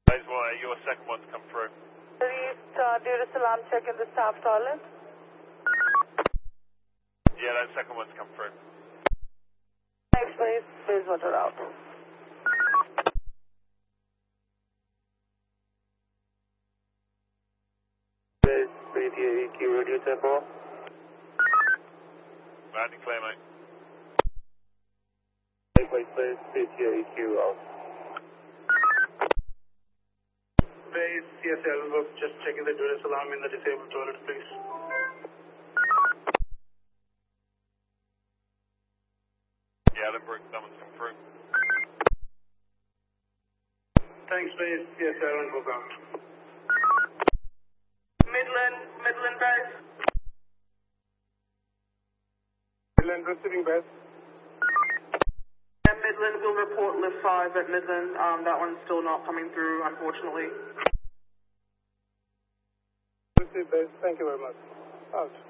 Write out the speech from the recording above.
Well, your second one's come through. East, due to salam check in the staff toilet. Yeah, that second one's come through. Next place, Bayswater out. Base, ATAEQ radio tempo. Loud and clear, mate. White Base, ATAEQ out. Base, CSL, just checking the dual alarm in the disabled toilet, please. Yeah, Ellenbrook, that one's come through. Thanks, Base, CSL, and book out. Midland base. Midland receiving base. Yeah, Midland will report lift 5 at Midland. That one's still not coming through, unfortunately. Receive base, thank you very much. Out.